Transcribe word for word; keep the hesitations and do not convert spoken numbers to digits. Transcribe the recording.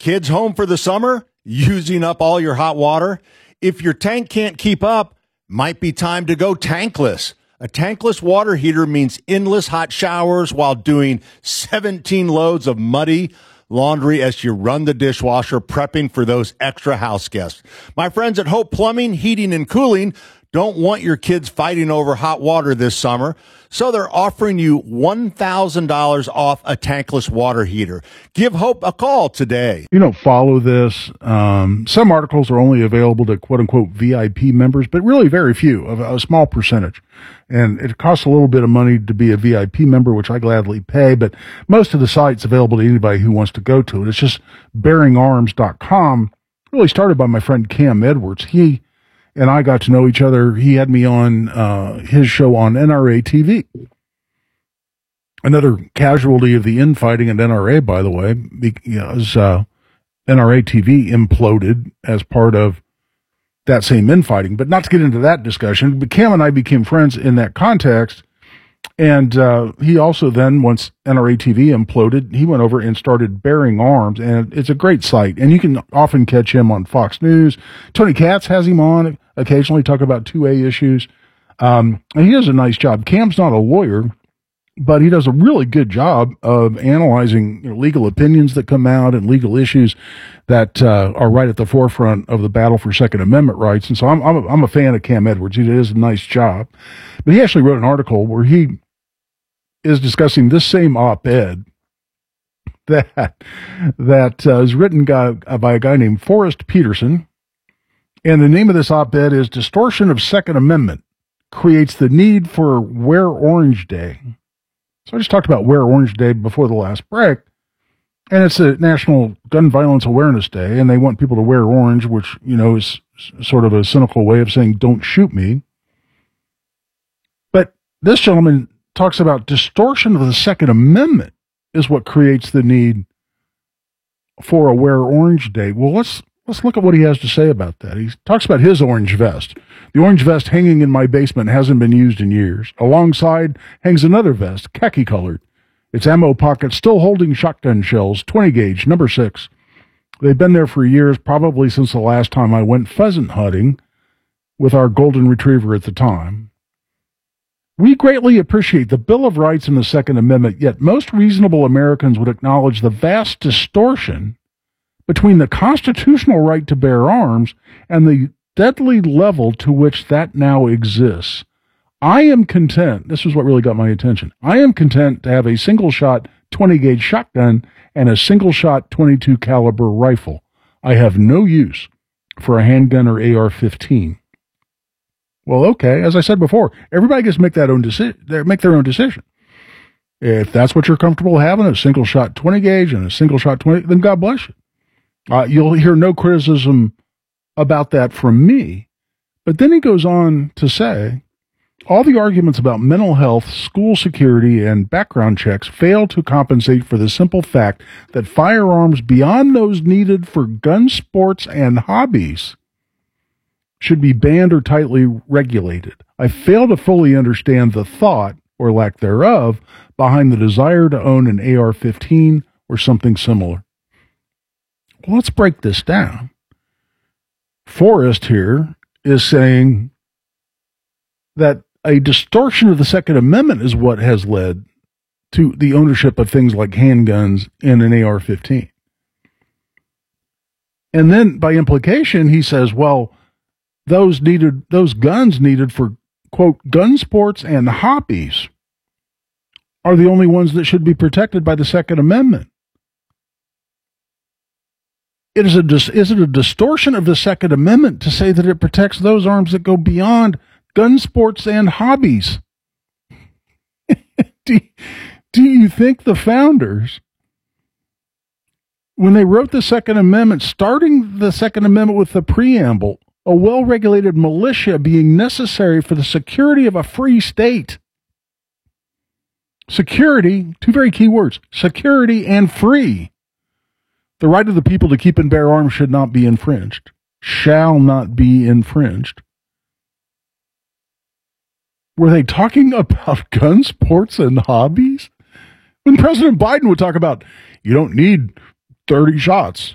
kids home for the summer? Using up all your hot water? If your tank can't keep up, might be time to go tankless. A tankless water heater means endless hot showers while doing seventeen loads of muddy laundry as you run the dishwasher, prepping for those extra house guests. My friends at Hope Plumbing, Heating, and Cooling don't want your kids fighting over hot water this summer, so they're offering you one thousand dollars off a tankless water heater. Give Hope a call today. You don't follow this. Um, some articles are only available to quote-unquote V I P members, but really very few, a, a small percentage. And it costs a little bit of money to be a V I P member, which I gladly pay, but most of the site's available to anybody who wants to go to it. It's just bearing arms dot com, really started by my friend Cam Edwards. He and I got to know each other. He had me on uh, his show on N R A T V. Another casualty of the infighting at N R A, by the way, because uh, N R A T V imploded as part of that same infighting. But not to get into that discussion, but Cam and I became friends in that context. And uh, he also then, once N R A T V imploded, he went over and started Bearing Arms, and it's a great site. And you can often catch him on Fox News. Tony Katz has him on, occasionally talk about two A issues. Um, and he does a nice job. Cam's not a lawyer, but he does a really good job of analyzing, you know, legal opinions that come out and legal issues that uh, are right at the forefront of the battle for Second Amendment rights. And so I'm, I'm, a, I'm a fan of Cam Edwards. He does a nice job. But he actually wrote an article where he is discussing this same op-ed that, that uh, is written guy, by a guy named Forrest Peterson. And the name of this op-ed is Distortion of Second Amendment Creates the Need for Wear Orange Day. So I just talked about Wear Orange Day before the last break, and it's a National Gun Violence Awareness Day, and they want people to wear orange, which, you know, is sort of a cynical way of saying, don't shoot me. But this gentleman talks about distortion of the Second Amendment is what creates the need for a Wear Orange Day. Well, let's let's look at what he has to say about that. He talks about his orange vest. The orange vest hanging in my basement hasn't been used in years. Alongside hangs another vest, khaki-colored. Its ammo pocket still holding shotgun shells, twenty gauge, number six. They've been there for years, probably since the last time I went pheasant hunting with our golden retriever at the time. We greatly appreciate the Bill of Rights and the Second Amendment, yet most reasonable Americans would acknowledge the vast distortion between the constitutional right to bear arms and the deadly level to which that now exists. I am content, this is what really got my attention, I am content to have a single-shot twenty gauge shotgun and a single-shot twenty-two caliber rifle. I have no use for a handgun or A R fifteen. Well, okay, as I said before, everybody gets to make that own deci- make their own decision. If that's what you're comfortable having, a single-shot twenty gauge and a single-shot twenty, then God bless you. Uh, you'll hear no criticism about that from me. But then he goes on to say, all the arguments about mental health, school security, and background checks fail to compensate for the simple fact that firearms beyond those needed for gun sports and hobbies should be banned or tightly regulated. I fail to fully understand the thought, or lack thereof, behind the desire to own an A R fifteen or something similar. Well, let's break this down. Forrest here is saying that a distortion of the Second Amendment is what has led to the ownership of things like handguns and an A R fifteen. And then by implication, he says, well, those needed, those guns needed for, quote, gun sports and hobbies are the only ones that should be protected by the Second Amendment. It is, a, is it a distortion of the Second Amendment to say that it protects those arms that go beyond gun sports and hobbies? do, do you think the founders, when they wrote the Second Amendment, starting the Second Amendment with the preamble, a well-regulated militia being necessary for the security of a free state? Security, two very key words, security and free. The right of the people to keep and bear arms should not be infringed, shall not be infringed. Were they talking about gun sports and hobbies? When President Biden would talk about, you don't need thirty shots.